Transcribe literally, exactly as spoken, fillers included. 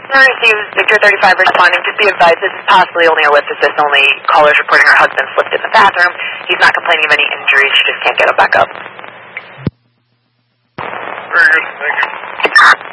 Emergency, Victor thirty-five responding. Just be advised, this is possibly only a lift assist. Only callers reporting her husband slipped in the bathroom. He's not complaining of any injuries. She just can't get him back up. Very good. Thank you.